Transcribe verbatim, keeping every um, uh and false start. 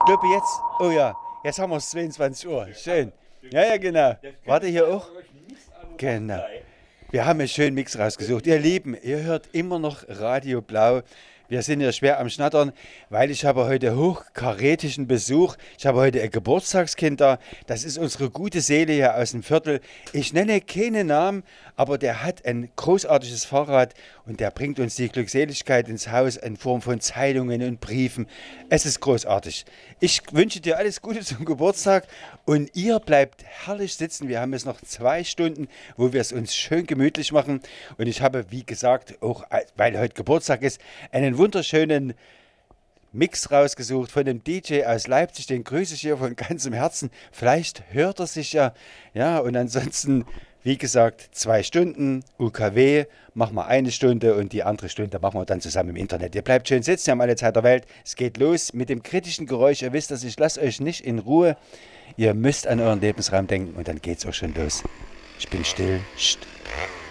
Ich glaube jetzt, oh ja, jetzt haben wir es zweiundzwanzig Uhr. Schön. Ja, ja, genau. Warte hier auch. Genau. Wir haben einen schönen Mix rausgesucht. Ihr Lieben, ihr hört immer noch Radio Blau. Wir sind ja schwer am Schnattern, weil ich habe heute hochkarätischen Besuch. Ich habe heute ein Geburtstagskind da. Das ist unsere gute Seele hier aus dem Viertel. Ich nenne keinen Namen, aber der hat ein großartiges Fahrrad und der bringt uns die Glückseligkeit ins Haus in Form von Zeitungen und Briefen. Es ist großartig. Ich wünsche dir alles Gute zum Geburtstag und ihr bleibt herrlich sitzen. Wir haben jetzt noch zwei Stunden, wo wir es uns schön gemütlich machen. Und ich habe, wie gesagt, auch weil heute Geburtstag ist, einen wunderschönen Mix rausgesucht von dem D J aus Leipzig. Den grüße ich hier von ganzem Herzen. Vielleicht hört er sich ja. Ja, und ansonsten, wie gesagt, zwei Stunden U K W, machen wir eine Stunde und die andere Stunde machen wir dann zusammen im Internet. Ihr bleibt schön sitzen, wir haben alle Zeit der Welt. Es geht los mit dem kritischen Geräusch. Ihr wisst das, ich lasse euch nicht in Ruhe. Ihr müsst an euren Lebensraum denken und dann geht's auch schon los. Ich bin still. Psst.